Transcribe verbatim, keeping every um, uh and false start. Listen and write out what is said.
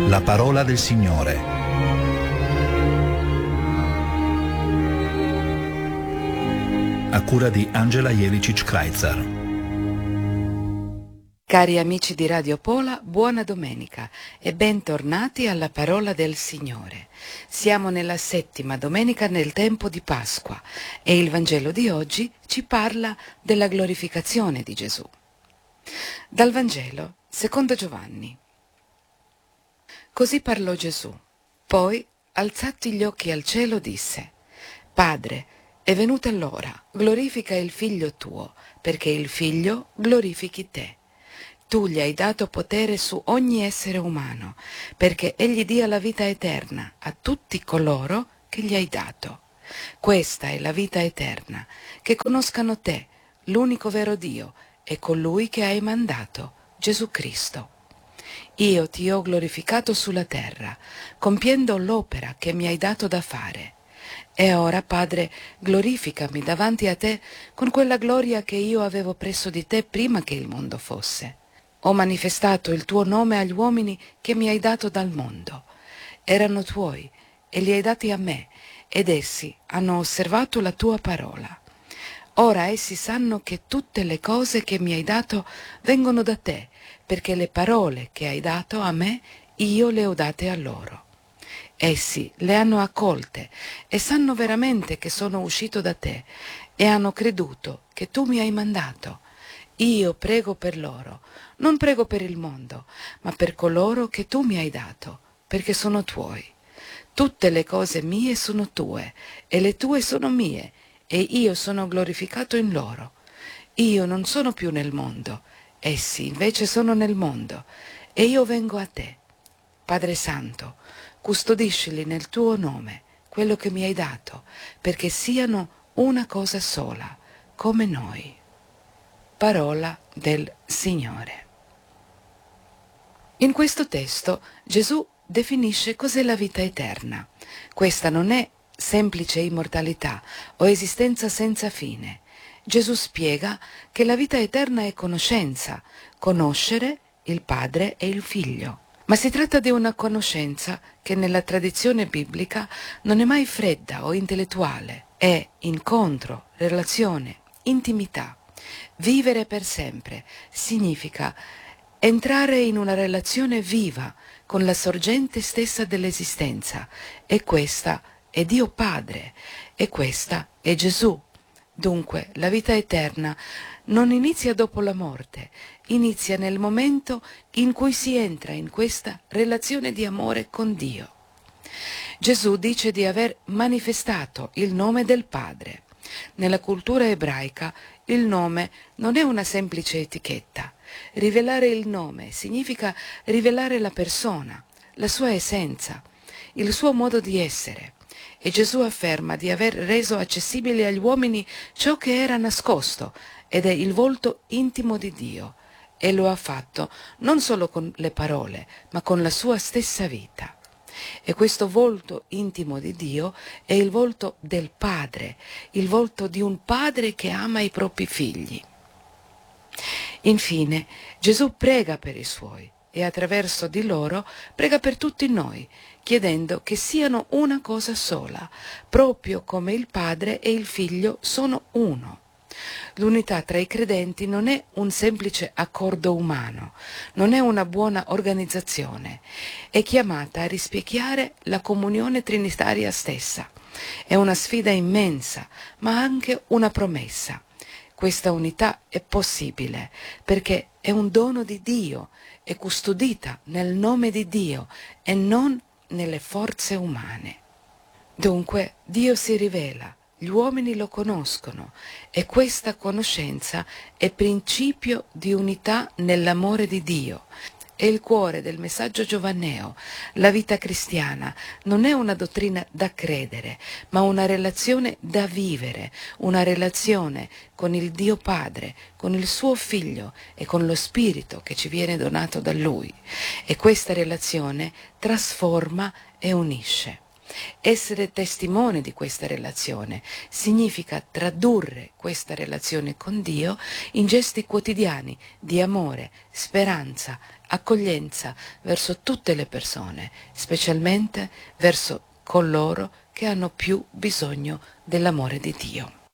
La parola del Signore. A cura di Angela Jelicic-Kreitzer. Cari amici di Radio Pola, buona domenica e bentornati alla parola del Signore. Siamo nella settima domenica nel tempo di Pasqua e il Vangelo di oggi ci parla della glorificazione di Gesù. Dal Vangelo secondo Giovanni. Così parlò Gesù. Poi, alzati gli occhi al cielo, disse: Padre, è venuta l'ora, glorifica il Figlio tuo, perché il Figlio glorifichi te. Tu gli hai dato potere su ogni essere umano, perché egli dia la vita eterna a tutti coloro che gli hai dato. Questa è la vita eterna, che conoscano te, l'unico vero Dio, e colui che hai mandato, Gesù Cristo. Io ti ho glorificato sulla terra, compiendo l'opera che mi hai dato da fare. E ora, Padre, glorificami davanti a te con quella gloria che io avevo presso di te prima che il mondo fosse. Ho manifestato il tuo nome agli uomini che mi hai dato dal mondo. Erano tuoi e li hai dati a me, ed essi hanno osservato la tua parola. Ora essi sanno che tutte le cose che mi hai dato vengono da te, perché le parole che hai dato a me io le ho date a loro. Essi le hanno accolte e sanno veramente che sono uscito da te, e hanno creduto che tu mi hai mandato. Io prego per loro, non prego per il mondo, ma per coloro che tu mi hai dato, perché sono tuoi. Tutte le cose mie sono tue, e le tue sono mie, e io sono glorificato in loro. Io non sono più nel mondo, essi invece sono nel mondo, e io vengo a te. Padre Santo, custodiscili nel tuo nome, quello che mi hai dato, perché siano una cosa sola, come noi. Parola del Signore. In questo testo Gesù definisce cos'è la vita eterna. Questa non è semplice immortalità o esistenza senza fine. Gesù spiega che la vita eterna è conoscenza, conoscere il Padre e il Figlio. Ma si tratta di una conoscenza che nella tradizione biblica non è mai fredda o intellettuale, è incontro, relazione, intimità. Vivere per sempre significa entrare in una relazione viva con la sorgente stessa dell'esistenza, e questa è Dio Padre, e questa è Gesù. Dunque, la vita eterna non inizia dopo la morte, inizia nel momento in cui si entra in questa relazione di amore con Dio. Gesù dice di aver manifestato il nome del Padre. Nella cultura ebraica il nome non è una semplice etichetta. Rivelare il nome significa rivelare la persona, la sua essenza, il suo modo di essere. E Gesù afferma di aver reso accessibile agli uomini ciò che era nascosto, ed è il volto intimo di Dio. E lo ha fatto non solo con le parole, ma con la sua stessa vita. E questo volto intimo di Dio è il volto del Padre, il volto di un padre che ama i propri figli. Infine, Gesù prega per i suoi e attraverso di loro prega per tutti noi, chiedendo che siano una cosa sola, proprio come il Padre e il Figlio sono uno. L'unità tra i credenti non è un semplice accordo umano, non è una buona organizzazione, è chiamata a rispecchiare la comunione trinitaria stessa. È una sfida immensa, ma anche una promessa. Questa unità è possibile perché è un dono di Dio, è custodita nel nome di Dio e non nelle forze umane. Dunque Dio si rivela, gli uomini lo conoscono, e questa conoscenza è principio di unità nell'amore di Dio. È il cuore del messaggio giovanneo. La vita cristiana non è una dottrina da credere, ma una relazione da vivere, una relazione con il Dio Padre, con il suo Figlio e con lo Spirito che ci viene donato da Lui. E questa relazione trasforma e unisce. Essere testimone di questa relazione significa tradurre questa relazione con Dio in gesti quotidiani di amore, speranza, accoglienza verso tutte le persone, specialmente verso coloro che hanno più bisogno dell'amore di Dio.